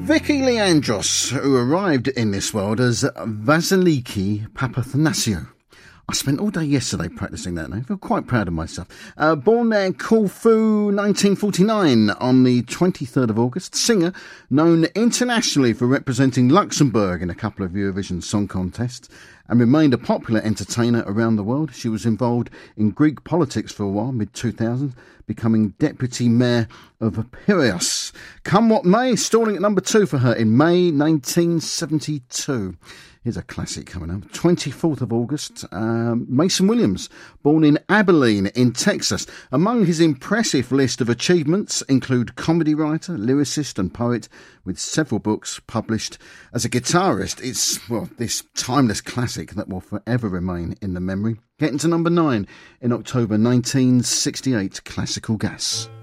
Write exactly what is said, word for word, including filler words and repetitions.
Vicky Leandros, who arrived in this world as Vasiliki Papathanasiou. I spent all day yesterday practising that name. I feel quite proud of myself. Uh, born there in Corfu, nineteen forty-nine, on the twenty-third of August. Singer, known internationally for representing Luxembourg in a couple of Eurovision Song Contests, and remained a popular entertainer around the world. She was involved in Greek politics for a while, mid two thousands, becoming deputy mayor of Piraeus. Come what may, stalling at number two for her in May nineteen seventy-two. Here's a classic coming up. twenty-fourth of August, um, Mason Williams, born in Abilene in Texas. Among his impressive list of achievements include comedy writer, lyricist and poet with several books published. As a guitarist, it's, well, this timeless classic that will forever remain in the memory. Getting to number nine in October nineteen sixty-eight, Classical Gas.